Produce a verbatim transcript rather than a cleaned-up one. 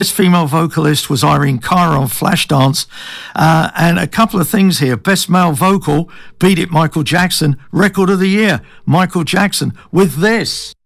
This female vocalist was Irene Cara on Flashdance. Uh, and a couple of things here. Best male vocal, Beat It, Michael Jackson. Record of the year, Michael Jackson, with this.